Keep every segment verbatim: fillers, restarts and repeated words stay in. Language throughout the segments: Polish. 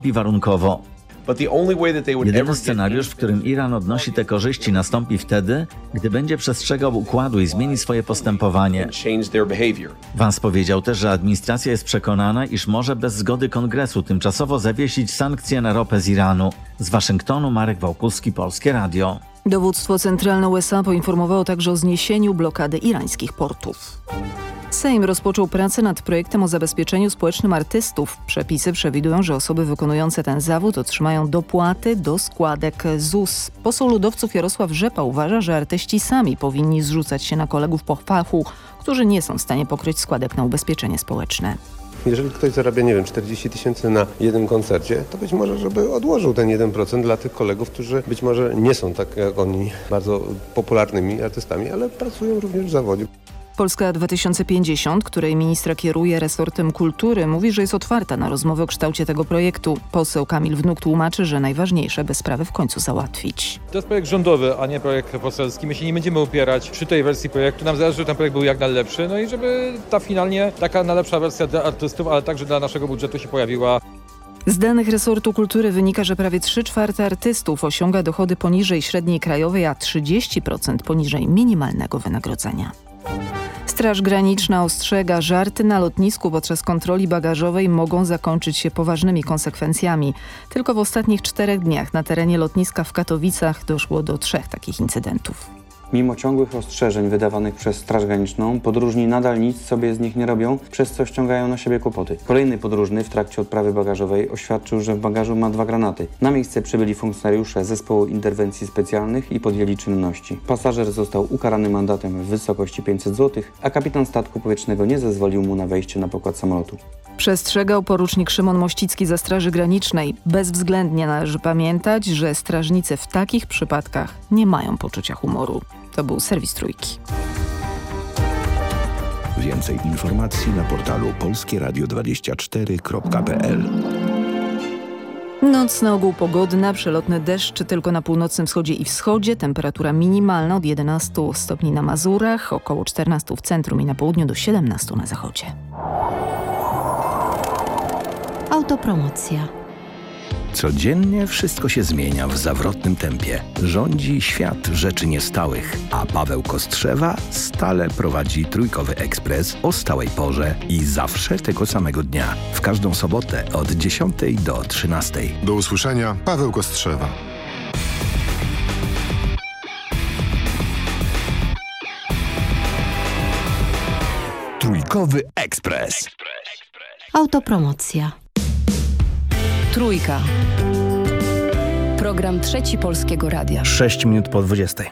i warunkowo. Jedyny scenariusz, w którym Iran odnosi te korzyści, nastąpi wtedy, gdy będzie przestrzegał układu i zmieni swoje postępowanie. Vance powiedział też, że administracja jest przekonana, iż może bez zgody Kongresu tymczasowo zawiesić sankcje na ropę z Iranu. Z Waszyngtonu Marek Wałkuski, Polskie Radio. Dowództwo centralne U S A poinformowało także o zniesieniu blokady irańskich portów. Sejm rozpoczął pracę nad projektem o zabezpieczeniu społecznym artystów. Przepisy przewidują, że osoby wykonujące ten zawód otrzymają dopłaty do składek Z U S. Poseł ludowców Jarosław Rzepa uważa, że artyści sami powinni zrzucać się na kolegów po fachu, którzy nie są w stanie pokryć składek na ubezpieczenie społeczne. Jeżeli ktoś zarabia, nie wiem, czterdzieści tysięcy na jednym koncercie, to być może, żeby odłożył ten jeden procent dla tych kolegów, którzy być może nie są tak jak oni bardzo popularnymi artystami, ale pracują również w zawodzie. Polska dwa tysiące pięćdziesiąt, której ministra kieruje resortem kultury, mówi, że jest otwarta na rozmowę o kształcie tego projektu. Poseł Kamil Wnuk tłumaczy, że najważniejsze, by sprawę w końcu załatwić. To jest projekt rządowy, a nie projekt poselski. My się nie będziemy upierać przy tej wersji projektu. Nam zależy, żeby ten projekt był jak najlepszy, no i żeby ta finalnie taka najlepsza wersja dla artystów, ale także dla naszego budżetu się pojawiła. Z danych resortu kultury wynika, że prawie trzy czwarte artystów osiąga dochody poniżej średniej krajowej, a trzydzieści procent poniżej minimalnego wynagrodzenia. Straż Graniczna ostrzega, żarty na lotnisku podczas kontroli bagażowej mogą zakończyć się poważnymi konsekwencjami. Tylko w ostatnich czterech dniach na terenie lotniska w Katowicach doszło do trzech takich incydentów. Mimo ciągłych ostrzeżeń wydawanych przez Straż Graniczną, podróżni nadal nic sobie z nich nie robią, przez co ściągają na siebie kłopoty. Kolejny podróżny w trakcie odprawy bagażowej oświadczył, że w bagażu ma dwa granaty. Na miejsce przybyli funkcjonariusze Zespołu Interwencji Specjalnych i podjęli czynności. Pasażer został ukarany mandatem w wysokości pięćset złotych, a kapitan statku powietrznego nie zezwolił mu na wejście na pokład samolotu. Przestrzegał porucznik Szymon Mościcki ze Straży Granicznej. Bezwzględnie należy pamiętać, że strażnicy w takich przypadkach nie mają poczucia humoru. To był serwis Trójki. Więcej informacji na portalu polskie radio dwadzieścia cztery kropka p l. Noc na ogół pogodna, przelotny deszcz tylko na północnym wschodzie i wschodzie. Temperatura minimalna od jedenastu stopni na Mazurach, około czternastu w centrum i na południu do siedemnastu na zachodzie. Autopromocja. Codziennie wszystko się zmienia w zawrotnym tempie. Rządzi świat rzeczy niestałych, a Paweł Kostrzewa stale prowadzi Trójkowy Ekspres o stałej porze i zawsze tego samego dnia. W każdą sobotę od dziesiątej do trzynastej. Do usłyszenia, Paweł Kostrzewa. Trójkowy Ekspres. Autopromocja. Trójka. Program Trzeci Polskiego Radia. Sześć minut po dwudziestej.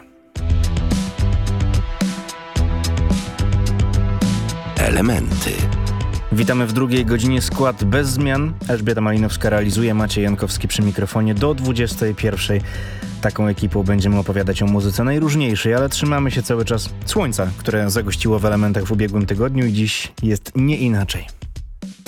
Elementy. Witamy w drugiej godzinie. Skład bez zmian. Elżbieta Malinowska realizuje, Maciej Jankowski przy mikrofonie do dwudziestej pierwszej. Taką ekipą będziemy opowiadać o muzyce najróżniejszej, ale trzymamy się cały czas Słońca, które zagościło w Elementach w ubiegłym tygodniu i dziś jest nie inaczej.